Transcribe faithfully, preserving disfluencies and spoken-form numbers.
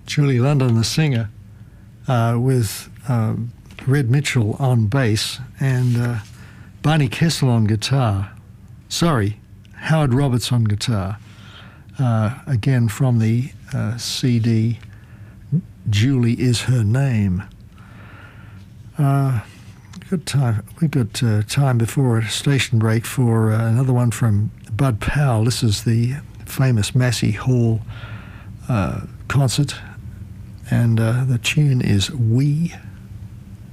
Julie London, the singer, uh, with uh, Red Mitchell on bass and uh, Barney Kessel on guitar. Sorry, Howard Roberts on guitar. Uh, again from the uh, C D Julie Is Her Name. Uh, Good time. We've got uh, time before a station break for uh, another one from Bud Powell. This is the famous Massey Hall uh, concert, and uh, the tune is We